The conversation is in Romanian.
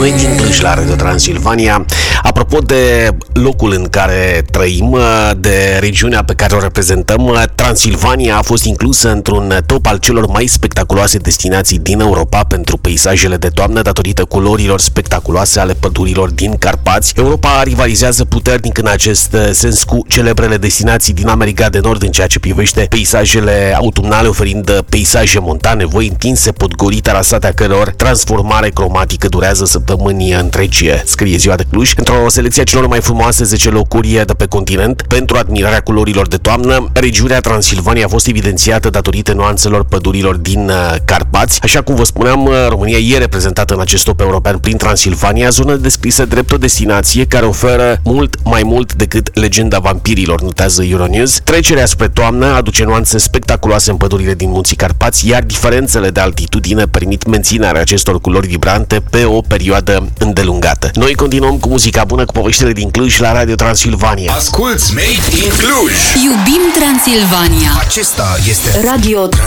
Noi din Cluj la Radio Transilvania. Apropo de locul în care trăim, de regiunea pe care o reprezentăm, Transilvania a fost inclusă într-un top al celor mai spectaculoase destinații din Europa pentru peisajele de toamnă datorită culorilor spectaculoase ale pădurilor din Carpați. Europa rivalizează puternic în acest sens cu celebrele destinații din America de Nord în ceea ce privește peisajele autumnale, oferind peisaje montane, voi întinse, podgorite, arasate, a căror transformare cromatică durează săptămâni întregi, scrie Ziua de Cluj. Într-o selecție a celor mai frumoase 10 locuri de pe continent pentru admirarea culorilor de toamnă, regiunea Transilvania a fost evidențiată datorită nuanțelor pădurilor din Carpați. Așa cum vă spuneam, România e reprezentată în acest top european prin Transilvania, zonă descrisă drept o destinație care oferă mult mai mult decât legenda vampirilor, notează Euronews. Trecerea spre toamnă aduce nuanțe spectaculoase în pădurile din Munții Carpați, iar diferențele de altitudine permit menținerea acestor culori vibrante pe o perioadă îndelungată. Noi continuăm cu muzica bună, cu poveștile din Cluj la Radio Transilvania. Asculți Made in Cluj! Iubim Transilvania! Acesta este Radio